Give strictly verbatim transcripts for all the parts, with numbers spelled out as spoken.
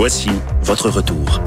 Voici votre retour.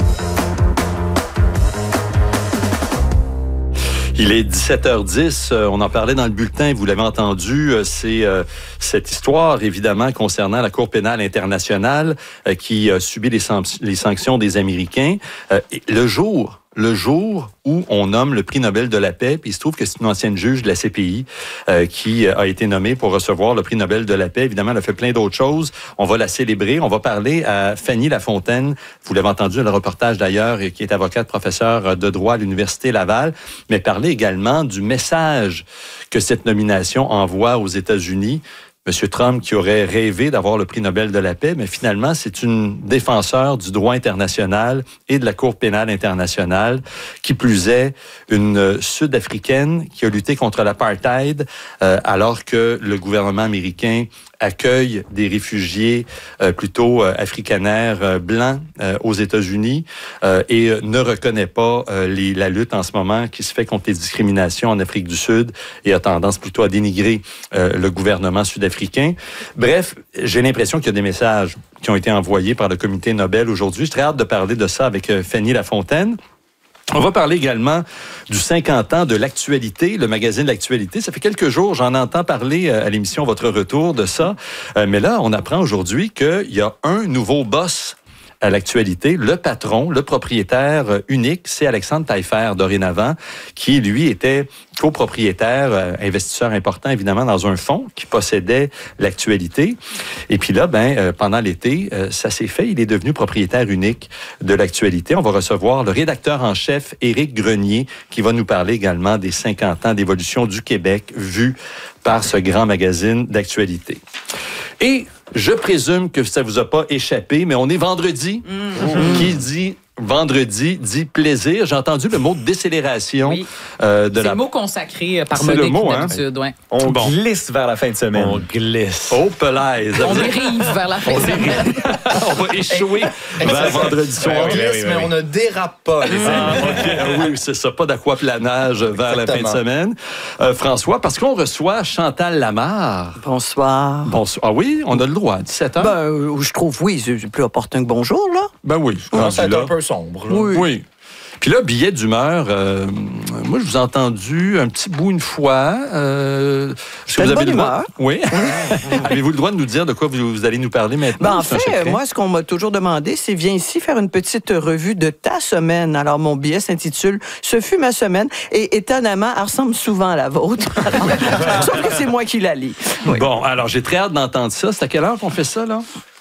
Il est dix-sept heures dix, on en parlait dans le bulletin, vous l'avez entendu, c'est euh, cette histoire évidemment concernant la Cour pénale internationale euh, qui a subi les, san- les sanctions des Américains. Euh, le jour... Le jour où on nomme le prix Nobel de la paix, puis il se trouve que c'est une ancienne juge de la C P I euh, qui a été nommée pour recevoir le prix Nobel de la paix. Évidemment, elle a fait plein d'autres choses. On va la célébrer. On va parler à Fanny Lafontaine. Vous l'avez entendu dans le reportage d'ailleurs, qui est avocate, professeure de droit à l'Université Laval, mais parler également du message que cette nomination envoie aux États-Unis. M. Trump qui aurait rêvé d'avoir le prix Nobel de la paix, mais finalement, c'est une défenseure du droit international et de la Cour pénale internationale, qui plus est une Sud-Africaine qui a lutté contre l'apartheid, euh, alors que le gouvernement américain accueille des réfugiés euh, plutôt euh, africanaires euh, blancs euh, aux États-Unis euh, et euh, ne reconnaît pas euh, les, la lutte en ce moment qui se fait contre les discriminations en Afrique du Sud et a tendance plutôt à dénigrer euh, le gouvernement sud-africain. Bref, j'ai l'impression qu'il y a des messages qui ont été envoyés par le comité Nobel aujourd'hui. J'ai très hâte de parler de ça avec euh, Fanny Lafontaine. On va parler également du cinquante ans de l'actualité, le magazine L'Actualité. Ça fait quelques jours, j'en entends parler à l'émission Votre Retour de ça. Euh, mais là, on apprend aujourd'hui qu'il y a un nouveau boss à l'actualité. Le patron, le propriétaire unique, c'est Alexandre Taillefer, dorénavant, qui, lui, était copropriétaire, euh, investisseur important, évidemment, dans un fonds qui possédait l'actualité. Et puis là, ben, euh, pendant l'été, euh, ça s'est fait. Il est devenu propriétaire unique de l'actualité. On va recevoir le rédacteur en chef, Éric Grenier, qui va nous parler également des cinquante ans d'évolution du Québec vu par ce grand magazine d'actualité. Et je présume que ça vous a pas échappé, mais on est vendredi. Mmh. Qui dit vendredi dit plaisir. J'ai entendu le mot décélération. Oui. Euh, de c'est la... le mot consacré par c'est Monique le mot, d'habitude. Hein? Ouais. On bon. glisse vers la fin de semaine. On glisse. Oh, pelaise. On dérive vers la fin de semaine. On va échouer vers vendredi soir. On glisse, mais on ne dérape pas. Les ah, okay. Oui, c'est ça. Pas d'aquaplanage vers Exactement. La fin de semaine. Euh, François, parce qu'on reçoit Chantal Lamarre. Bonsoir. Bonsoir. Ah oui, on a le droit. dix-sept heures. Ben, euh, je trouve, oui, c'est plus opportun que bonjour, là. Ben oui. Ça va être un peu sombre. Là. Oui. Oui. Puis là, billet d'humeur, euh, moi, je vous ai entendu un petit bout une fois. Euh, C'est une bonne humeur. Oui. Avez-vous le droit de nous dire de quoi vous, vous allez nous parler maintenant? Ben, en fait, moi, ce qu'on m'a toujours demandé, c'est viens ici faire une petite revue de ta semaine. Alors, mon billet s'intitule « Ce fut ma semaine » et étonnamment, elle ressemble souvent à la vôtre. Sauf que c'est moi qui la lis. Oui. Bon, alors, j'ai très hâte d'entendre ça. C'est à quelle heure qu'on fait ça, là?